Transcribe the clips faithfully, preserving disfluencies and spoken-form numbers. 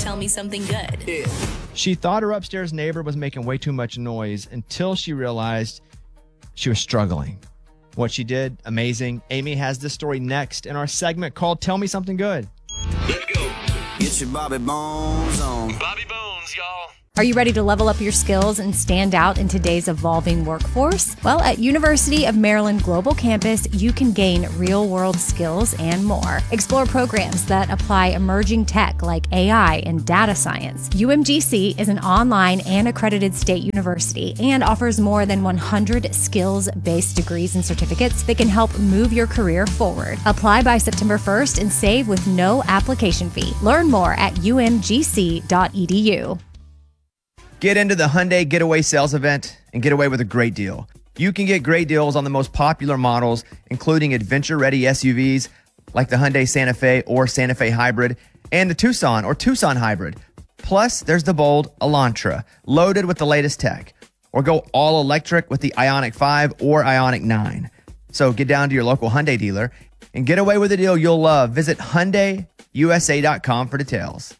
Tell me something good. Yeah. She thought her upstairs neighbor was making way too much noise until she realized she was struggling. What she did, amazing. Amy has this story next in our segment called Tell Me Something Good. Let's go. Get your Bobby Bones on. Bobby Bones, y'all. Are you ready to level up your skills and stand out in today's evolving workforce? Well, at University of Maryland Global Campus, you can gain real-world skills and more. Explore programs that apply emerging tech like A I and data science. U M G C is an online and accredited state university and offers more than one hundred skills-based degrees and certificates that can help move your career forward. Apply by September first and save with no application fee. Learn more at u m g c dot e d u. Get into the Hyundai Getaway Sales Event and get away with a great deal. You can get great deals on the most popular models, including adventure-ready S U Vs like the Hyundai Santa Fe or Santa Fe Hybrid and the Tucson or Tucson Hybrid. Plus, there's the bold Elantra, loaded with the latest tech. Or go all-electric with the Ioniq five or Ioniq nine. So get down to your local Hyundai dealer and get away with a deal you'll love. Visit Hyundai U S A dot com for details.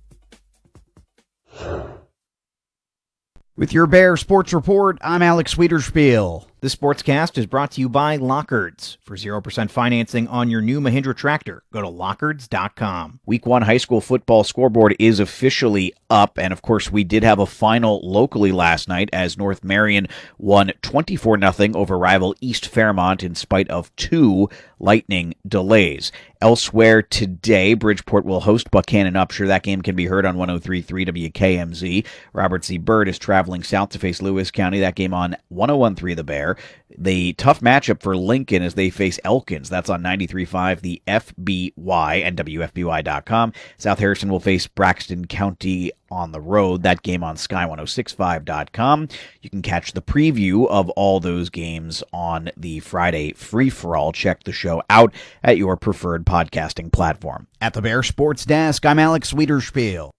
With your Bear Sports Report, I'm Alex Wiederspiel. This sportscast is brought to you by Lockards. For zero percent financing on your new Mahindra tractor, go to lockards dot com. Week one high school football scoreboard is officially up, and of course we did have a final locally last night as North Marion won twenty-four nothing over rival East Fairmont in spite of two lightning delays. Elsewhere today, Bridgeport will host Buchanan Upshur. That game can be heard on one oh three point three W K M Z. Robert C. Byrd is traveling south to face Lewis County. That game on one oh one point three The Bear. The tough matchup for Lincoln as they face Elkins. That's on ninety-three point five The F B Y and W F B Y dot com. South Harrison will face Braxton County on the road. That game on Sky one oh six point five dot com. You can catch the preview of all those games on the Friday free-for-all. Check the show out at your preferred podcasting platform. At the Bear Sports Desk, I'm Alex Wiederspiel.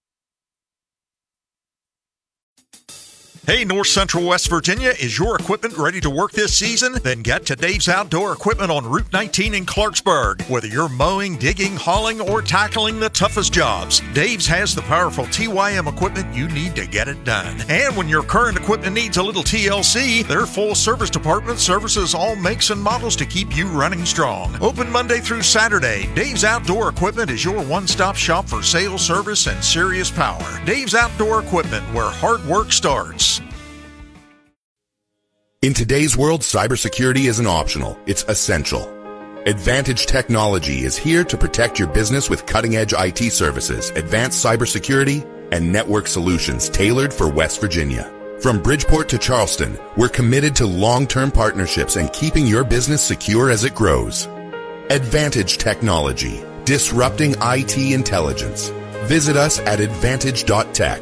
Hey, North Central West Virginia, is your equipment ready to work this season? Then get to Dave's Outdoor Equipment on Route nineteen in Clarksburg. Whether you're mowing, digging, hauling, or tackling the toughest jobs, Dave's has the powerful T Y M equipment you need to get it done. And when your current equipment needs a little T L C, their full service department services all makes and models to keep you running strong. Open Monday through Saturday, Dave's Outdoor Equipment is your one-stop shop for sales, service, and serious power. Dave's Outdoor Equipment, where hard work starts. In today's world, cybersecurity isn't optional, it's essential. Advantage Technology is here to protect your business with cutting-edge I T services, advanced cybersecurity, and network solutions tailored for West Virginia. From Bridgeport to Charleston, we're committed to long-term partnerships and keeping your business secure as it grows. Advantage Technology, disrupting I T intelligence. Visit us at advantage dot tech.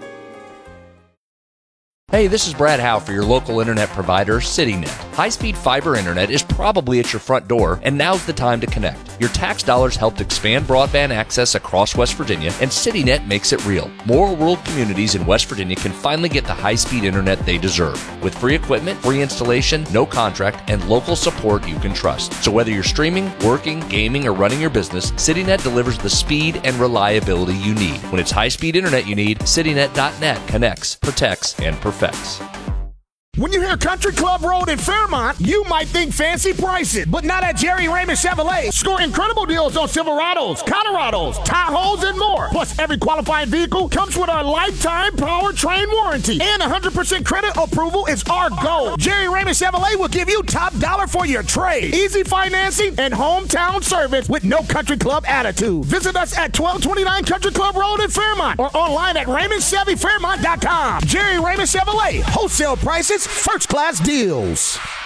Hey, this is Brad Howe for your local internet provider, CityNet. High-speed fiber internet is probably at your front door, and now's the time to connect. Your tax dollars helped expand broadband access across West Virginia, and CityNet makes it real. More rural communities in West Virginia can finally get the high-speed internet they deserve. With free equipment, free installation, no contract, and local support you can trust. So whether you're streaming, working, gaming, or running your business, CityNet delivers the speed and reliability you need. When it's high-speed internet you need, CityNet dot net connects, protects, and perfects. When you hear Country Club Road in Fairmont, you might think fancy prices, but not at Jerry Raymond Chevrolet. Score incredible deals on Silverados, Colorados, Tahoes, and more. Plus, every qualifying vehicle comes with our lifetime powertrain warranty, and one hundred percent credit approval is our goal. Jerry Raymond Chevrolet will give you top dollar for your trade, easy financing, and hometown service with no Country Club attitude. Visit us at twelve twenty-nine Country Club Road in Fairmont or online at raymond chevy fairmont dot com. Jerry Raymond Chevrolet, wholesale prices, first class deals.